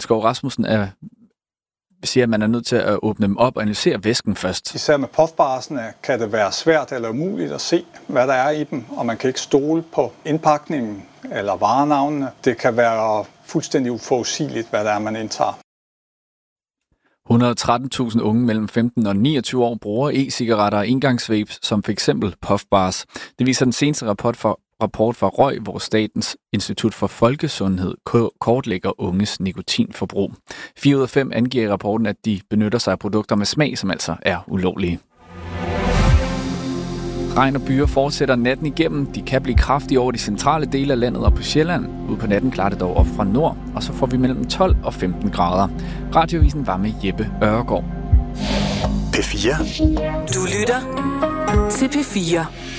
Skov Rasmussen siger, at man er nødt til at åbne dem op og analysere væsken først. Især med puffbarsene kan det være svært eller umuligt at se, hvad der er i dem, og man kan ikke stole på indpakningen eller varenavnene. Det kan være fuldstændig uforudsigeligt, hvad der er, man indtager. 113.000 unge mellem 15 og 29 år bruger e-cigaretter og engangsvapes som f.eks. puffbars. Det viser den seneste rapport fra Røg, hvor Statens Institut for Folkesundhed kortlægger unges nikotinforbrug. 4 ud af 5 angiver i rapporten, at de benytter sig af produkter med smag, som altså er ulovlige. Regn og byer fortsætter natten igennem. De kan blive kraftige over de centrale dele af landet og på Sjælland. Ude på natten klarer det dog op fra nord, og så får vi mellem 12 og 15 grader. Radioavisen var med Jeppe Ørgaard. P4. Du lytter til P4.